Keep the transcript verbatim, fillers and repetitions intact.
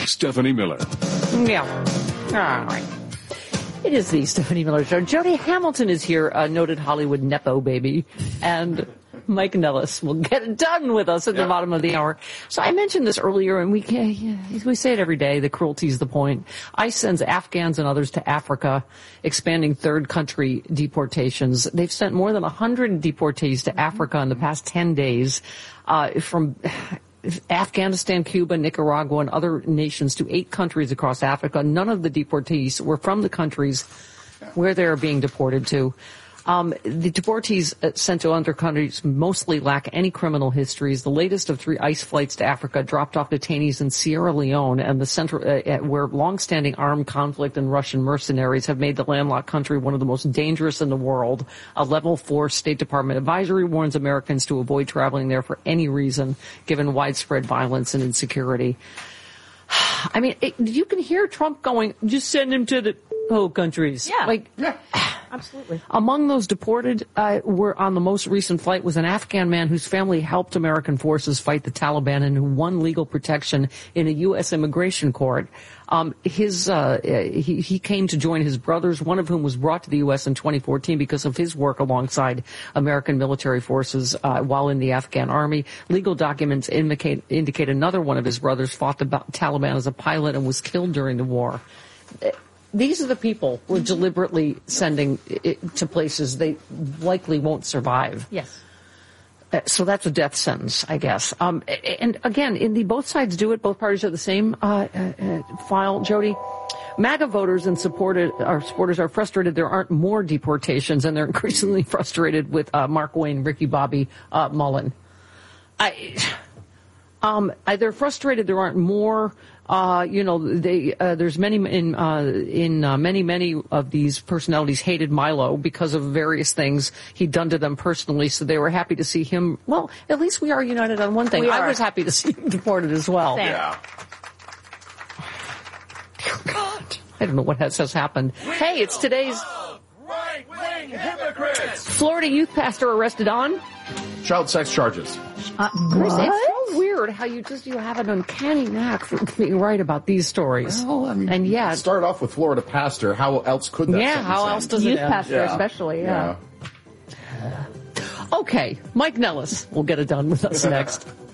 Stephanie Miller. Yeah. All right. It is the Stephanie Miller Show. Jody Hamilton is here, a noted Hollywood Nepo baby, and Mike Nellis will get it done with us at the yep. bottom of the hour. So I mentioned this earlier, and we we say it every day, the cruelty is the point. ICE sends Afghans and others to Africa, expanding third country deportations. They've sent more than one hundred deportees to Africa in the past ten days, uh, from Afghanistan, Cuba, Nicaragua, and other nations to eight countries across Africa. None of the deportees were from the countries where they are being deported to. Um, the deportees sent to other countries mostly lack any criminal histories. The latest of three ICE flights to Africa dropped off detainees in Sierra Leone and the central, uh, where long-standing armed conflict and Russian mercenaries have made the landlocked country one of the most dangerous in the world. A level four State Department advisory warns Americans to avoid traveling there for any reason, given widespread violence and insecurity. I mean, it, you can hear Trump going, just send him to the whole countries. Yeah. Like, yeah. Absolutely. Among those deported uh, were on the most recent flight was an Afghan man whose family helped American forces fight the Taliban and who won legal protection in a U S immigration court. Um, his uh, he, he came to join his brothers, one of whom was brought to the U S in twenty fourteen because of his work alongside American military forces uh, while in the Afghan army. Legal documents indicate, indicate another one of his brothers fought the Taliban as a pilot and was killed during the war. These are the people we're deliberately sending it to places they likely won't survive. Yes. Uh, so that's a death sentence, I guess. Um, and again, in the both sides do it, both parties are the same uh, uh, file, Jody. MAGA voters and supported, our supporters are frustrated there aren't more deportations, and they're increasingly frustrated with uh, Mark Wayne, Ricky Bobby, uh, Mullen. I, um, I, they're frustrated there aren't more. Uh, you know, they, uh, there's many in, uh, in, uh, many, many of these personalities hated Milo because of various things he'd done to them personally, so they were happy to see him. Well, at least we are united on one thing. We I are. was happy to see him deported as well. Same. Yeah. Dear God. I don't know what has, has happened. Hey, it's today's right-wing hypocrites. Florida youth pastor arrested on Child sex charges. Uh, Chris, it's so weird how you just, you have an uncanny knack for being right about these stories. Well, I mean, and yeah, start off with Florida pastor. How else could that? Yeah, how end? else does Youth it end? pastor, Yeah. especially, yeah. yeah. Okay, Mike Nellis will get it done with us next.